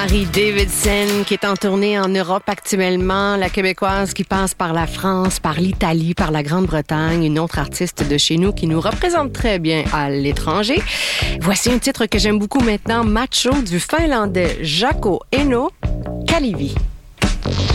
Harry Davidson qui est en tournée en Europe actuellement, la Québécoise qui passe par la France, par l'Italie, par la Grande-Bretagne, une autre artiste de chez nous qui nous représente très bien à l'étranger. Voici un titre que j'aime beaucoup maintenant, Macho du Finlandais Jaakko Eino, Kalevi.